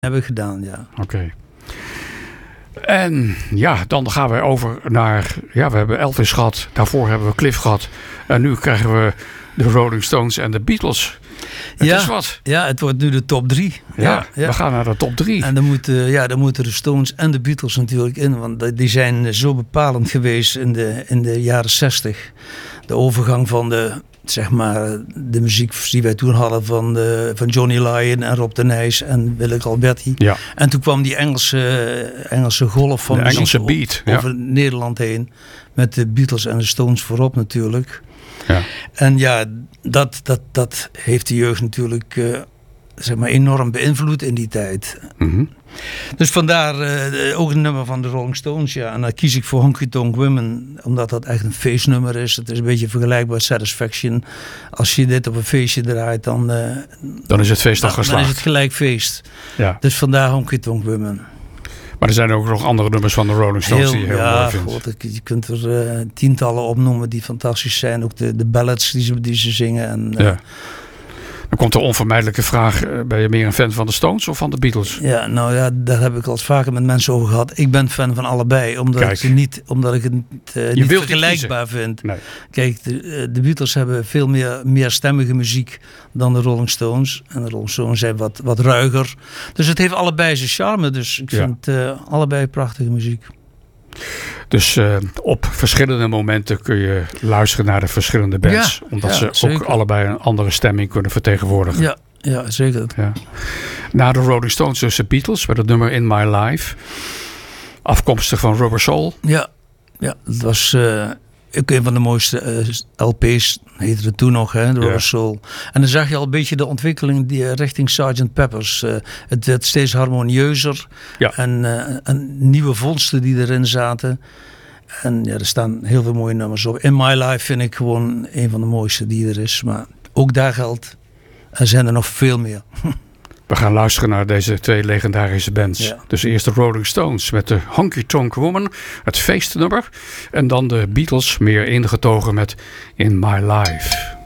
Hebben gedaan, ja. Oké. En ja, dan gaan we over naar... Ja, we hebben Elvis gehad. Daarvoor hebben we Cliff gehad. En nu krijgen we de Rolling Stones en de Beatles. Het is wat. Ja, het wordt nu de top 3. Ja, we gaan naar de top 3. En dan moeten de Stones en de Beatles natuurlijk in. Want die zijn zo bepalend geweest in de jaren 60. De overgang van de muziek die wij toen hadden van Johnny Lyon en Rob de Nijs en Willeke Alberti. Ja. En toen kwam die Engelse golf van de muziek Engelse beat, over Nederland heen. Met de Beatles en de Stones voorop natuurlijk. Ja. En ja, dat heeft de jeugd natuurlijk enorm beïnvloed in die tijd. Mm-hmm. Dus vandaar ook een nummer van de Rolling Stones. Ja. En dan kies ik voor Honky Tonk Women, omdat dat echt een feestnummer is. Het is een beetje vergelijkbaar met Satisfaction. Als je dit op een feestje draait, dan is het feest al geslaagd. Dan is het gelijk feest. Ja. Dus vandaar Honky Tonk Women. Maar er zijn ook nog andere nummers van de Rolling Stones die je heel mooi vindt. God, je kunt er tientallen opnoemen die fantastisch zijn. Ook de ballads die ze zingen. En, ja. Dan komt de onvermijdelijke vraag, ben je meer een fan van de Stones of van de Beatles? Ja, nou ja, daar heb ik al eens vaker met mensen over gehad. Ik ben fan van allebei, omdat ik het niet vergelijkbaar vind. Nee. Kijk, de Beatles hebben veel meer stemmige muziek dan de Rolling Stones. En de Rolling Stones zijn wat ruiger. Dus het heeft allebei zijn charme. Dus ik vind allebei prachtige muziek. Dus op verschillende momenten kun je luisteren naar de verschillende bands. Omdat ze zeker ook allebei een andere stemming kunnen vertegenwoordigen. Ja, zeker. Ja. Na de Rolling Stones dus de Beatles met het nummer In My Life. Afkomstig van Rubber Soul. Ja, dat was ook een van de mooiste LP's. Heette het toen nog, hè, de Rubber Soul. En dan zag je al een beetje de ontwikkeling die richting Sgt. Pepper's. Het werd steeds harmonieuzer. Ja. En nieuwe vondsten die erin zaten. En ja, er staan heel veel mooie nummers op. In My Life vind ik gewoon een van de mooiste die er is. Maar ook daar geldt, er zijn er nog veel meer. We gaan luisteren naar deze twee legendarische bands. Ja. Dus eerst de Rolling Stones met de Honky Tonk Woman, het feestnummer. En dan de Beatles, meer ingetogen met In My Life.